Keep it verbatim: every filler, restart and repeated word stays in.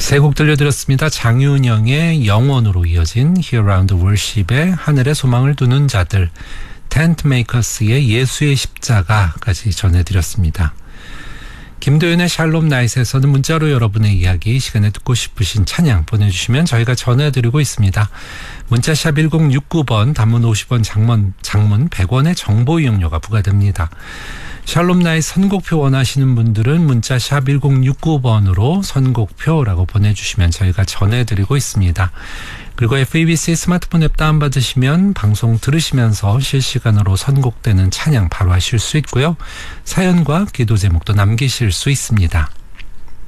세 곡 들려드렸습니다. 장윤영의 영원으로 이어진 Here Around Worship의 하늘에 소망을 두는 자들, 텐트 메이커스의 예수의 십자가까지 전해드렸습니다. 김도윤의 샬롬 나잇에서는 문자로 여러분의 이야기, 시간에 듣고 싶으신 찬양 보내주시면 저희가 전해드리고 있습니다. 문자샵 일공육구 번, 단문 오십 원, 장문, 장문 백 원의 정보 이용료가 부과됩니다. 샬롬 나잇 선곡표 원하시는 분들은 문자샵 일공육구 번으로 선곡표라고 보내주시면 저희가 전해드리고 있습니다. 그리고 에프이비씨 스마트폰 앱 다운받으시면 방송 들으시면서 실시간으로 선곡되는 찬양 바로 하실 수 있고요. 사연과 기도 제목도 남기실 수 있습니다.